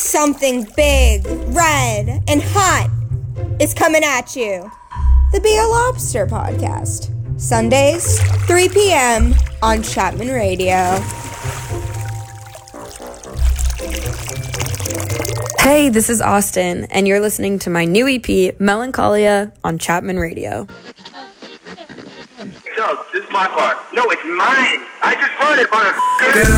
Something big, red, and hot is coming at you. The Be a Lobster podcast. Sundays, 3 p.m. on Chapman Radio. Hey, this is Austin, and you're listening to my new EP, Melancholia, on Chapman Radio. So, this is my part. No, it's mine. I just wrote it, motherfucker.